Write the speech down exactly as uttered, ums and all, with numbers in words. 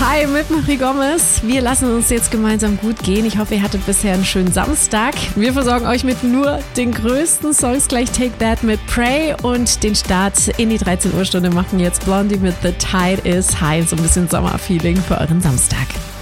Hi, mit Marie Gomez. Wir lassen uns jetzt gemeinsam gut gehen. Ich hoffe, ihr hattet bisher einen schönen Samstag. Wir versorgen euch mit nur den größten Songs. Gleich Take That mit Pray und den Start in die dreizehn Uhr Stunde machen jetzt Blondie mit The Tide is High. So ein bisschen Sommerfeeling für euren Samstag.